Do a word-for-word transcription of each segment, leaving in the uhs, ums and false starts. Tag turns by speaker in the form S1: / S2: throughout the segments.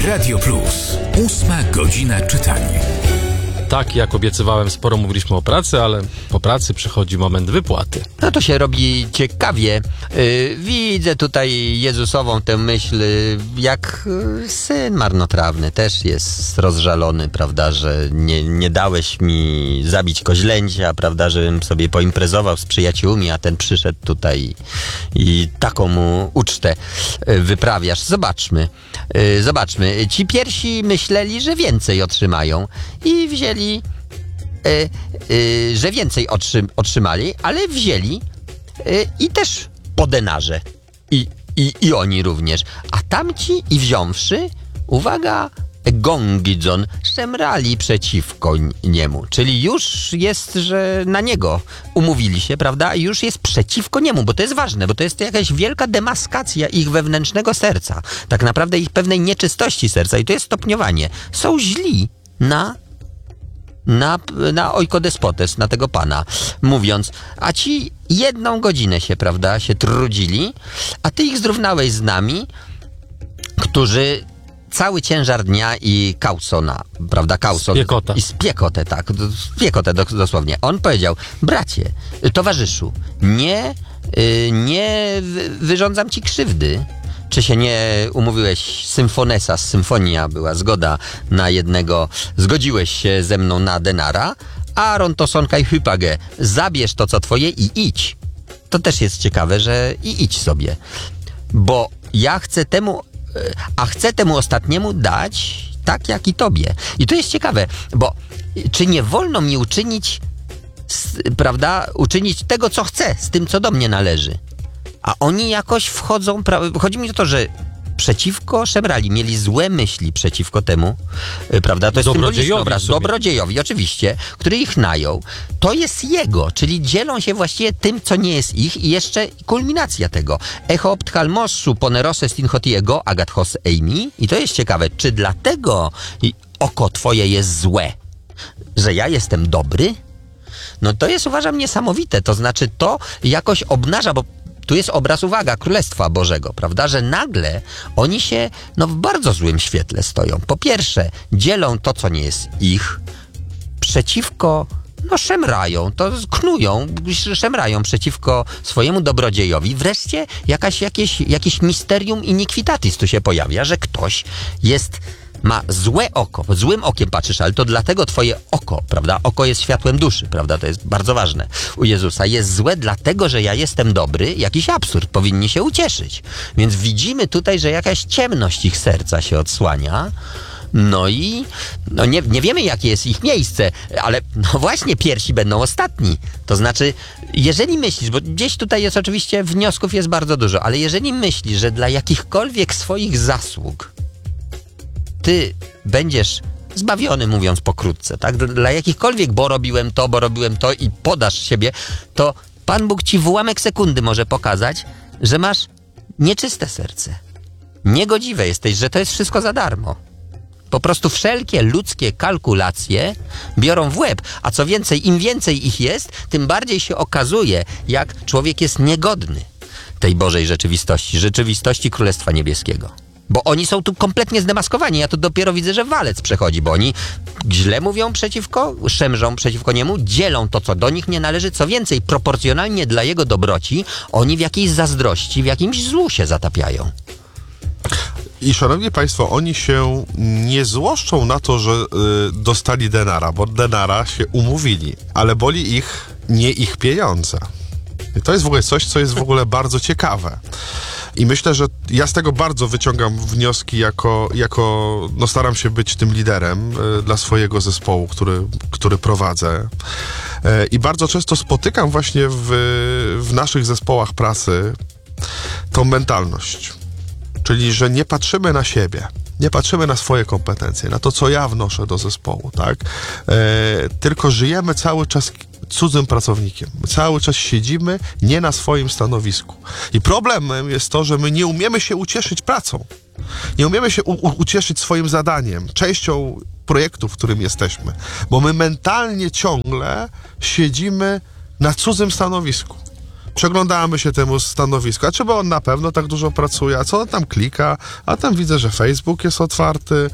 S1: Radio Plus. Ósma godzina czytania.
S2: Tak, jak obiecywałem, sporo mówiliśmy o pracy, ale po pracy przychodzi moment wypłaty.
S3: No to się robi ciekawie. Yy, widzę tutaj Jezusową tę myśl, yy, jak yy, syn marnotrawny też jest rozżalony, prawda, że nie, nie dałeś mi zabić koźlęcia, prawda, żebym sobie poimprezował z przyjaciółmi, a ten przyszedł tutaj i, i taką mu ucztę yy, wyprawiasz. Zobaczmy, yy, zobaczmy. Ci pierwsi myśleli, że więcej otrzymają i wzięli Y, y, że więcej otrzym, otrzymali, ale wzięli y, i też po denarze. I, i, I oni również. A tamci i wziąwszy, uwaga, Gongidzon, szemrali przeciwko niemu. Czyli już jest, że na niego umówili się, prawda? I już jest przeciwko niemu, bo to jest ważne, bo to jest jakaś wielka demaskacja ich wewnętrznego serca. Tak naprawdę ich pewnej nieczystości serca. I to jest stopniowanie. Są źli na Na, na ojkodespotes, na tego pana, mówiąc, a ci jedną godzinę się, prawda, się trudzili, a ty ich zrównałeś z nami, którzy cały ciężar dnia i kausona, prawda, kauson.
S2: Spiekota.
S3: I spiekotę, tak, spiekotę dosłownie. On powiedział, bracie, towarzyszu, nie, nie wyrządzam ci krzywdy. Czy się nie umówiłeś symfonesa, z symfonia była zgoda na jednego, zgodziłeś się ze mną na denara, Aaron to sonkaj hypage, zabierz to co twoje i idź. To też jest ciekawe, że i idź sobie. Bo ja chcę temu, a chcę temu ostatniemu dać tak jak i tobie. I to jest ciekawe, bo czy nie wolno mi uczynić, prawda, uczynić tego co chcę, z tym co do mnie należy. A oni jakoś wchodzą, pra- chodzi mi o to, że przeciwko szemrali, mieli złe myśli przeciwko temu, yy, prawda? To jest symboliczny obraz. Dobrodziejowi, oczywiście, który ich najął. To jest jego, czyli dzielą się właściwie tym, co nie jest ich i jeszcze kulminacja tego. Echo opthalmossu ponerose stinhotiego agathos eimi. I to jest ciekawe, czy dlatego oko twoje jest złe, że ja jestem dobry? No to jest, uważam, niesamowite. To znaczy to jakoś obnaża, bo tu jest obraz, uwaga, Królestwa Bożego, prawda, że nagle oni się, no, w bardzo złym świetle stoją. Po pierwsze, dzielą to, co nie jest ich, przeciwko, no, szemrają, to knują, szemrają przeciwko swojemu dobrodziejowi. Wreszcie jakaś, jakieś, jakieś misterium iniquitatis tu się pojawia, że ktoś jest... ma złe oko, złym okiem patrzysz, ale to dlatego twoje oko, prawda, oko jest światłem duszy, prawda, to jest bardzo ważne u Jezusa, jest złe dlatego, że ja jestem dobry, jakiś absurd, powinni się ucieszyć, więc widzimy tutaj, że jakaś ciemność ich serca się odsłania, no i no nie, nie wiemy, jakie jest ich miejsce, ale no właśnie pierwsi będą ostatni, to znaczy, jeżeli myślisz, bo gdzieś tutaj jest oczywiście, wniosków jest bardzo dużo, ale jeżeli myślisz, że dla jakichkolwiek swoich zasług ty będziesz zbawiony, mówiąc pokrótce, tak? Dla jakichkolwiek, bo robiłem to, bo robiłem to i podasz siebie, to Pan Bóg ci w ułamek sekundy może pokazać, że masz nieczyste serce. Niegodziwe jesteś, że to jest wszystko za darmo. Po prostu wszelkie ludzkie kalkulacje biorą w łeb, a co więcej, im więcej ich jest, tym bardziej się okazuje, jak człowiek jest niegodny tej Bożej rzeczywistości, rzeczywistości Królestwa Niebieskiego. Bo oni są tu kompletnie zdemaskowani. Ja tu dopiero widzę, że walec przechodzi, bo oni źle mówią przeciwko, szemrzą przeciwko niemu, dzielą to, co do nich nie należy. Co więcej, proporcjonalnie dla jego dobroci, oni w jakiejś zazdrości, w jakimś złu się zatapiają.
S4: I szanowni państwo, oni się nie złoszczą na to, że y, dostali denara, bo denara się umówili, ale boli ich nie ich pieniądze. I to jest w ogóle coś, co jest w ogóle bardzo ciekawe. I myślę, że ja z tego bardzo wyciągam wnioski jako, jako no staram się być tym liderem y, dla swojego zespołu, który, który prowadzę. Y, I bardzo często spotykam właśnie w, w naszych zespołach pracy tą mentalność. Czyli, że nie patrzymy na siebie, nie patrzymy na swoje kompetencje, na to, co ja wnoszę do zespołu, tak? E, tylko żyjemy cały czas cudzym pracownikiem. My cały czas siedzimy nie na swoim stanowisku. I problemem jest to, że my nie umiemy się ucieszyć pracą. Nie umiemy się u- u- ucieszyć swoim zadaniem, częścią projektu, w którym jesteśmy. Bo my mentalnie ciągle siedzimy na cudzym stanowisku. Przeglądamy się temu stanowisku, a czy bo on na pewno tak dużo pracuje, a co on tam klika, a tam widzę, że Facebook jest otwarty.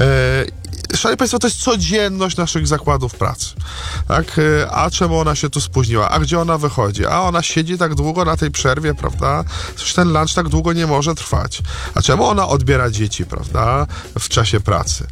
S4: E, Szanowni Państwo, to jest codzienność naszych zakładów pracy. Tak? E, a czemu ona się tu spóźniła? A gdzie ona wychodzi? A ona siedzi tak długo na tej przerwie, prawda? Przecież ten lunch tak długo nie może trwać. A czemu ona odbiera dzieci, prawda? W czasie pracy.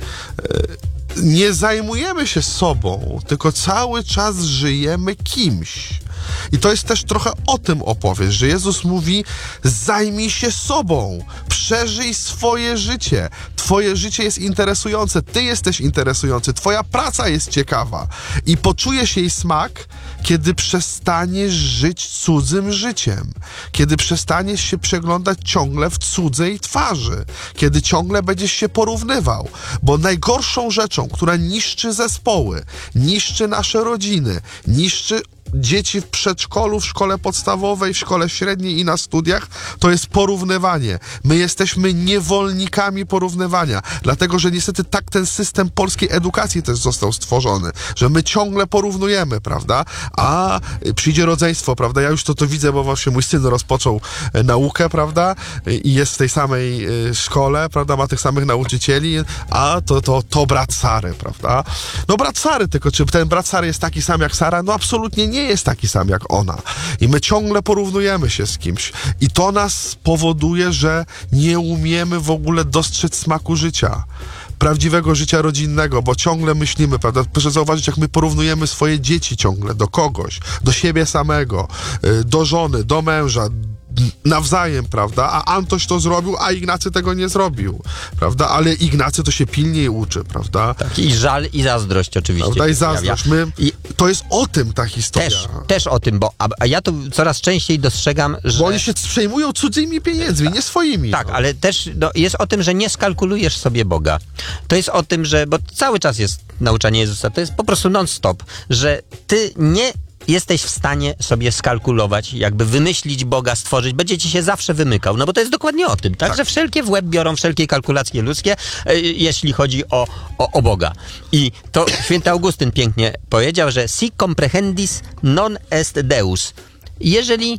S4: E, nie zajmujemy się sobą, tylko cały czas żyjemy kimś. I to jest też trochę o tym opowieść, że Jezus mówi: zajmij się sobą, przeżyj swoje życie. Twoje życie jest interesujące, ty jesteś interesujący, twoja praca jest ciekawa. I poczujesz jej smak, kiedy przestaniesz żyć cudzym życiem, kiedy przestaniesz się przeglądać ciągle w cudzej twarzy, kiedy ciągle będziesz się porównywał. Bo najgorszą rzeczą, która niszczy zespoły, niszczy nasze rodziny, niszczy dzieci w przedszkolu, w szkole podstawowej, w szkole średniej i na studiach, to jest porównywanie. My jesteśmy niewolnikami porównywania, dlatego że niestety tak ten system polskiej edukacji też został stworzony, że my ciągle porównujemy, prawda? A przyjdzie rodzeństwo, prawda? Ja już to to widzę, bo właśnie mój syn rozpoczął naukę, prawda? I jest w tej samej szkole, prawda? Ma tych samych nauczycieli, a to, to, to brat Sary, prawda? No brat Sary, tylko czy ten brat Sary jest taki sam jak Sara? No absolutnie nie jest taki sam jak ona. I my ciągle porównujemy się z kimś. I to nas powoduje, że nie umiemy w ogóle dostrzec smaku życia. Prawdziwego życia rodzinnego, bo ciągle myślimy, prawda? Proszę zauważyć, jak my porównujemy swoje dzieci ciągle do kogoś, do siebie samego, do żony, do męża, nawzajem, prawda? A Antoś to zrobił, a Ignacy tego nie zrobił, prawda? Ale Ignacy to się pilniej uczy, prawda?
S3: Tak, i żal, i zazdrość oczywiście.
S4: Prawda? I zazdrość. My, I to jest o tym ta historia.
S3: Też, też o tym, bo a, a ja to coraz częściej dostrzegam, że...
S4: Bo oni się przejmują cudzymi pieniędzmi, nie swoimi.
S3: Tak,
S4: no.
S3: ale też no, jest o tym, że nie skalkulujesz sobie Boga. To jest o tym, że, bo cały czas jest nauczanie Jezusa, to jest po prostu non-stop, że ty nie jesteś w stanie sobie skalkulować, jakby wymyślić Boga, stworzyć, będzie ci się zawsze wymykał, no bo to jest dokładnie o tym, tak? tak. Że wszelkie w łeb biorą wszelkie kalkulacje ludzkie, e, jeśli chodzi o, o, o Boga. I to święty Augustyn pięknie powiedział, że si comprehendis non est Deus. Jeżeli,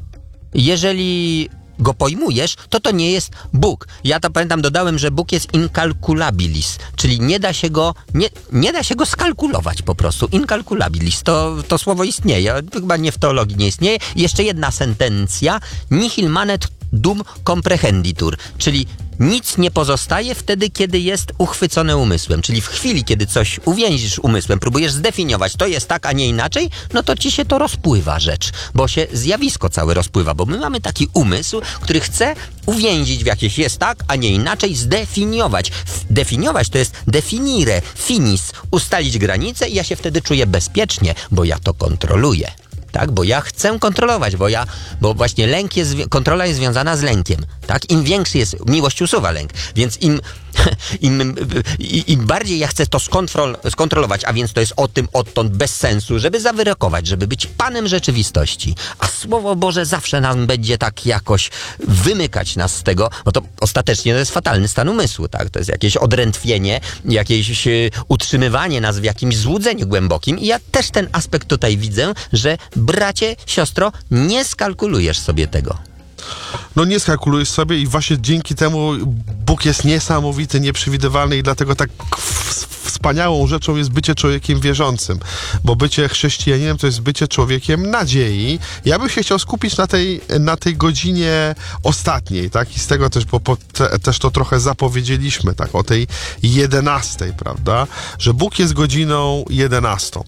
S3: jeżeli go pojmujesz, to to nie jest Bóg. Ja to pamiętam, dodałem, że Bóg jest incalculabilis, czyli nie da się go, nie, nie da się go skalkulować po prostu. Incalculabilis, to, to słowo istnieje, chyba nie w teologii nie istnieje. I jeszcze jedna sentencja, nihil manet dum comprehenditur, czyli nic nie pozostaje wtedy, kiedy jest uchwycone umysłem. Czyli w chwili, kiedy coś uwięzisz umysłem, próbujesz zdefiniować, to jest tak, a nie inaczej, no to ci się to rozpływa rzecz, bo się zjawisko całe rozpływa, bo my mamy taki umysł, który chce uwięzić w jakieś jest tak, a nie inaczej, zdefiniować. Definiować to jest definire, finis, ustalić granice i ja się wtedy czuję bezpiecznie, bo ja to kontroluję. Tak, bo ja chcę kontrolować, bo ja, bo właśnie lęk jest, kontrola jest związana z lękiem, tak? Im większy jest, miłość usuwa lęk, więc im, im, im bardziej ja chcę to skontrol, skontrolować, a więc to jest o tym odtąd bez sensu, żeby zawyrokować, żeby być panem rzeczywistości, a Słowo Boże zawsze nam będzie tak jakoś wymykać nas z tego, bo to ostatecznie to jest fatalny stan umysłu, tak? To jest jakieś odrętwienie, jakieś utrzymywanie nas w jakimś złudzeniu głębokim i ja też ten aspekt tutaj widzę, że bracie, siostro, nie skalkulujesz sobie tego.
S4: No nie skalkulujesz sobie i właśnie dzięki temu Bóg jest niesamowity, nieprzewidywalny i dlatego tak wspaniałą rzeczą jest bycie człowiekiem wierzącym, bo bycie chrześcijaninem to jest bycie człowiekiem nadziei. Ja bym się chciał skupić na tej, na tej godzinie ostatniej, tak? I z tego też, bo po, te, też to trochę zapowiedzieliśmy, tak? O tej jedenastej, prawda? Że Bóg jest godziną jedenastą.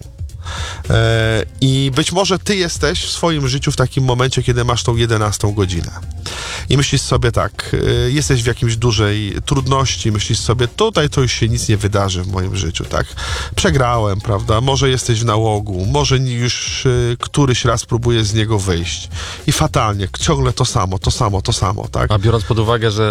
S4: I być może ty jesteś w swoim życiu w takim momencie, kiedy masz tą jedenastą godzinę. I myślisz sobie tak, jesteś w jakimś dużej trudności, myślisz sobie, tutaj to już się nic nie wydarzy w moim życiu, tak? Przegrałem, prawda? Może jesteś w nałogu, może już któryś raz próbujesz z niego wyjść. I fatalnie, ciągle to samo, to samo, to samo, tak?
S2: A biorąc pod uwagę, że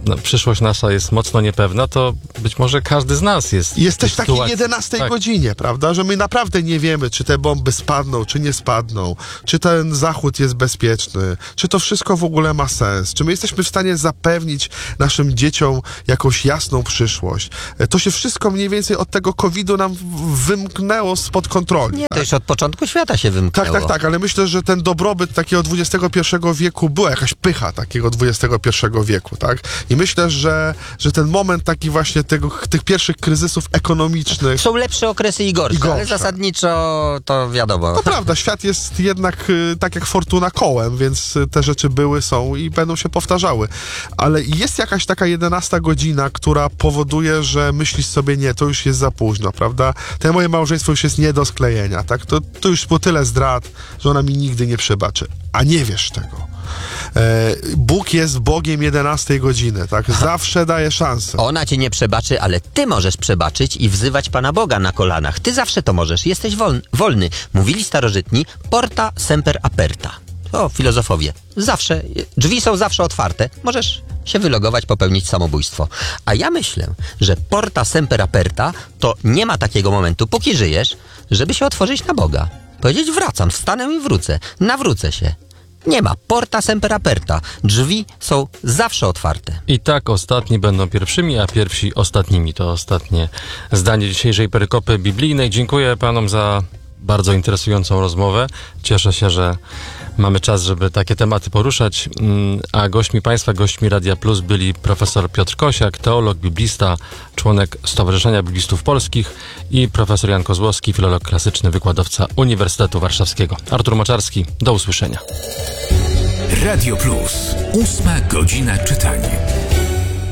S2: no, przyszłość nasza jest mocno niepewna, to być może każdy z nas jest.
S4: Jest
S2: w tej
S4: też w takiej
S2: sytuacji.
S4: jedenastej
S2: Tak.
S4: godzinie, prawda? Że my naprawdę nie wiemy, czy te bomby spadną, czy nie spadną, czy ten zachód jest bezpieczny, czy to wszystko w ogóle ma sens, czy my jesteśmy w stanie zapewnić naszym dzieciom jakąś jasną przyszłość. E, To się wszystko mniej więcej od tego kowida nam w- wymknęło spod kontroli.
S3: Nie, to już od początku świata się wymknęło.
S4: Tak, tak, tak, ale myślę, że ten dobrobyt takiego dwudziestego pierwszego wieku była jakaś pycha takiego dwudziestego pierwszego wieku, tak? I myślę, że, że ten moment taki właśnie tego, tych pierwszych kryzysów ekonomicznych.
S3: Są lepsze okresy i gorsze,
S4: I gorsze.
S3: ale zasadniczo to wiadomo.
S4: To prawda, świat jest jednak y, tak jak fortuna kołem, więc y, te rzeczy były, są i będą się powtarzały. Ale jest jakaś taka jedenasta godzina, która powoduje, że myślisz sobie, nie, to już jest za późno, prawda? To moje małżeństwo już jest nie do sklejenia, tak? To, to już było tyle zdrad, że ona mi nigdy nie przebaczy. A nie wiesz tego. E, Bóg jest Bogiem jedenastej godziny, tak? Zawsze daje szansę.
S3: Ona cię nie przebaczy, ale ty możesz przebaczyć i wzywać Pana Boga na kolanach. Ty zawsze to możesz, jesteś wolny. wolny. Mówili starożytni, porta semper aperta. O, filozofowie. Zawsze, drzwi są zawsze otwarte. Możesz się wylogować, popełnić samobójstwo. A ja myślę, że porta semper aperta to nie ma takiego momentu, póki żyjesz, żeby się otworzyć na Boga. Powiedzieć, wracam, wstanę i wrócę. Nawrócę się. Nie ma. Porta semper aperta. Drzwi są zawsze otwarte.
S2: I tak ostatni będą pierwszymi, a pierwsi ostatnimi. To ostatnie zdanie dzisiejszej perykopy biblijnej. Dziękuję panom za bardzo interesującą rozmowę. Cieszę się, że mamy czas, żeby takie tematy poruszać. Mm, A gośćmi państwa, gośćmi Radia Plus byli profesor Piotr Kosiak, teolog, biblista, członek Stowarzyszenia Biblistów Polskich i profesor Jan Kozłowski, filolog klasyczny, wykładowca Uniwersytetu Warszawskiego. Artur Moczarski, do usłyszenia.
S1: Radio Plus. Ósma godzina czytania.